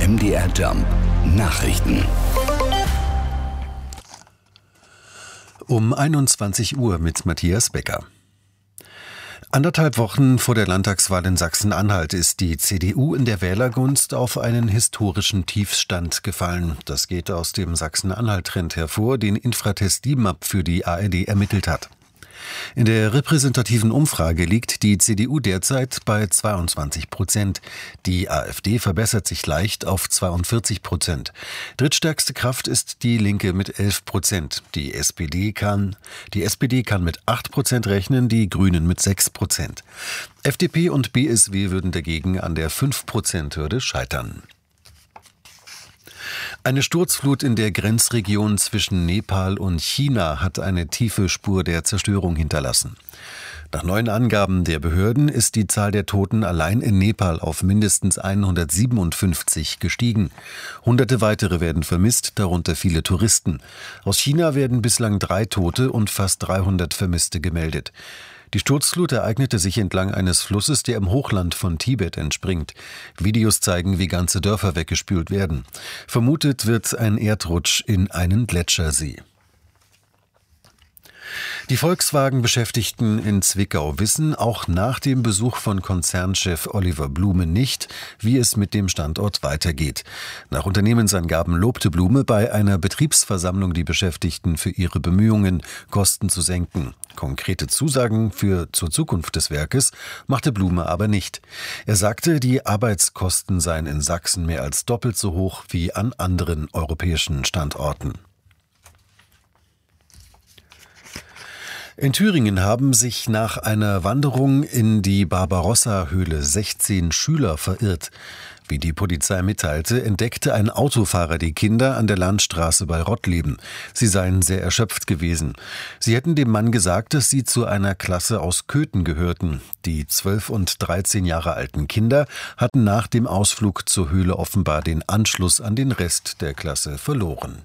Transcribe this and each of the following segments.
MDR Jump Nachrichten. Um 21 Uhr mit Matthias Becker. 1,5 Wochen vor der Landtagswahl in Sachsen-Anhalt ist die CDU in der Wählergunst auf einen historischen Tiefstand gefallen. Das geht aus dem Sachsen-Anhalt-Trend hervor, den Infratest DIMAP für die ARD ermittelt hat. In der repräsentativen Umfrage liegt die CDU derzeit bei 22%. Die AfD verbessert sich leicht auf 42%. Drittstärkste Kraft ist die Linke mit 11%. Die SPD kann mit 8% rechnen, die Grünen mit 6%. FDP und BSW würden dagegen an der 5%-Hürde scheitern. Eine Sturzflut in der Grenzregion zwischen Nepal und China hat eine tiefe Spur der Zerstörung hinterlassen. Nach neuen Angaben der Behörden ist die Zahl der Toten allein in Nepal auf mindestens 157 gestiegen. Hunderte weitere werden vermisst, darunter viele Touristen. Aus China werden bislang 3 Tote und fast 300 Vermisste gemeldet. Die Sturzflut ereignete sich entlang eines Flusses, der im Hochland von Tibet entspringt. Videos zeigen, wie ganze Dörfer weggespült werden. Vermutet wird ein Erdrutsch in einen Gletschersee. Die Volkswagen-Beschäftigten in Zwickau wissen auch nach dem Besuch von Konzernchef Oliver Blume nicht, wie es mit dem Standort weitergeht. Nach Unternehmensangaben lobte Blume bei einer Betriebsversammlung die Beschäftigten für ihre Bemühungen, Kosten zu senken. Konkrete Zusagen zur Zukunft des Werkes machte Blume aber nicht. Er sagte, die Arbeitskosten seien in Sachsen mehr als doppelt so hoch wie an anderen europäischen Standorten. In Thüringen haben sich nach einer Wanderung in die Barbarossa-Höhle 16 Schüler verirrt. Wie die Polizei mitteilte, entdeckte ein Autofahrer die Kinder an der Landstraße bei Rottleben. Sie seien sehr erschöpft gewesen. Sie hätten dem Mann gesagt, dass sie zu einer Klasse aus Köthen gehörten. Die 12 und 13 Jahre alten Kinder hatten nach dem Ausflug zur Höhle offenbar den Anschluss an den Rest der Klasse verloren.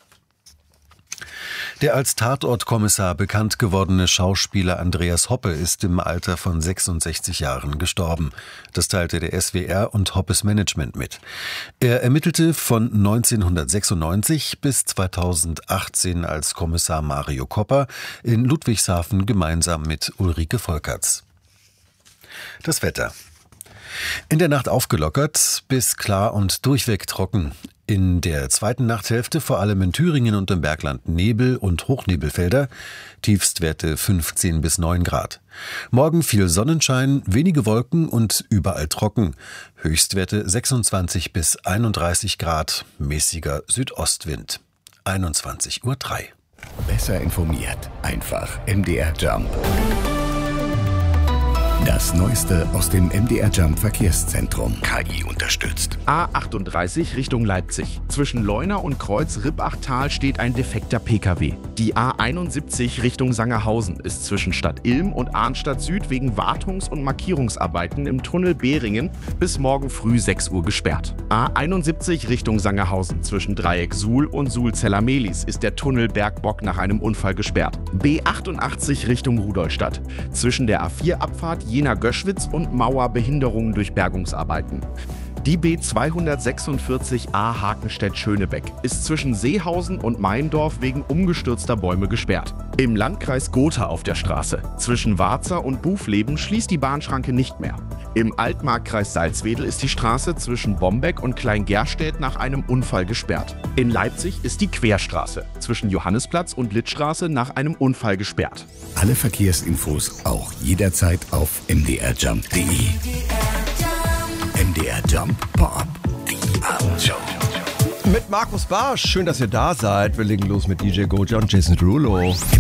Der als Tatortkommissar bekannt gewordene Schauspieler Andreas Hoppe ist im Alter von 66 Jahren gestorben. Das teilte der SWR und Hoppes Management mit. Er ermittelte von 1996 bis 2018 als Kommissar Mario Kopper in Ludwigshafen gemeinsam mit Ulrike Volkerts. Das Wetter. In der Nacht aufgelockert, bis klar und durchweg trocken. In der zweiten Nachthälfte vor allem in Thüringen und im Bergland Nebel und Hochnebelfelder, Tiefstwerte 15 bis 9 Grad. Morgen viel Sonnenschein, wenige Wolken und überall trocken. Höchstwerte 26 bis 31 Grad, mäßiger Südostwind. 21:03 Uhr. Besser informiert, einfach MDR Jump. Das Neueste aus dem MDR Jump Verkehrszentrum. KI unterstützt. A38 Richtung Leipzig. Zwischen Leuna und Kreuz Rippachtal steht ein defekter Pkw. Die A71 Richtung Sangerhausen ist zwischen Stadt Ilm und Arnstadt Süd wegen Wartungs- und Markierungsarbeiten im Tunnel Behringen bis morgen früh 6 Uhr gesperrt. A71 Richtung Sangerhausen zwischen Dreieck Suhl und Suhl-Zeller-Mehlis ist der Tunnel Bergbock nach einem Unfall gesperrt. B88 Richtung Rudolstadt. Zwischen der A4-Abfahrt Jena-Göschwitz und Mauer Behinderungen durch Bergungsarbeiten. Die B246a Hakenstedt-Schönebeck ist zwischen Seehausen und Meindorf wegen umgestürzter Bäume gesperrt. Im Landkreis Gotha auf der Straße. Zwischen Warza und Bufleben schließt die Bahnschranke nicht mehr. Im Altmarkkreis Salzwedel ist die Straße zwischen Bombeck und Klein-Gerstedt nach einem Unfall gesperrt. In Leipzig ist die Querstraße zwischen Johannesplatz und Littstraße nach einem Unfall gesperrt. Alle Verkehrsinfos auch jederzeit auf mdrjump.de. MDR Jump Pop. Die Abendshow. Mit Markus Barsch. Schön, dass ihr da seid. Wir legen los mit DJ Goja und Jason Derulo.